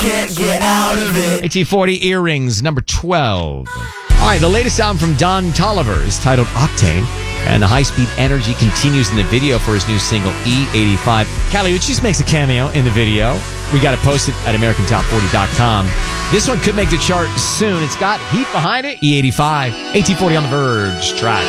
Can't get out of it. AT40 Earrings, number 12. All right, the latest album from Don Toliver is titled Octane, and the high-speed energy continues in the video for his new single, E85. Kali Uchis makes a cameo in the video. We got it posted at AmericanTop40.com. This one could make the chart soon. It's got heat behind it, E85. AT40 on the Verge track.